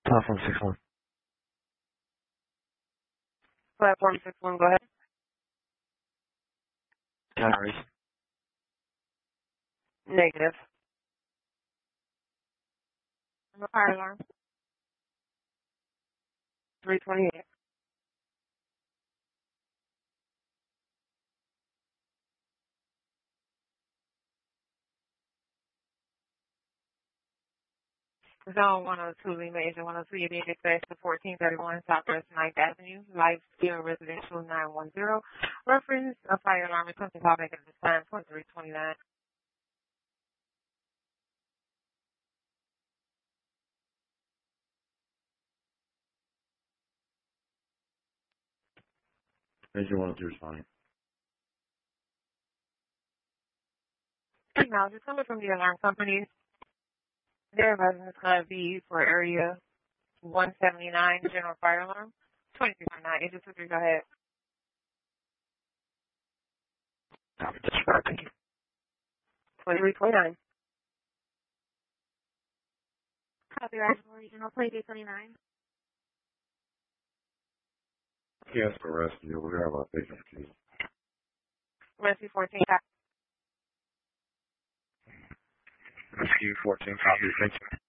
Platform 6-1. Platform 6-1, go ahead. Calories. Negative. Fire alarm. 328. Zone 102, Lima Agent 102, you need access to 1431 Southwest 9th Avenue, Life Steel Residential 910. Reference a fire alarm is something called making this time 2329. Agent 102 responding. Now, just coming from the alarm company, their residence is going to be for area 179, General Fire Alarm, 2329. Agent 23, go ahead. Copy, disregard, thank you. 2329. Copy, Roswell Regional 2229. Yes, for rescue. We have a patient key. Rescue 14, Rescue 14, copy, thank you.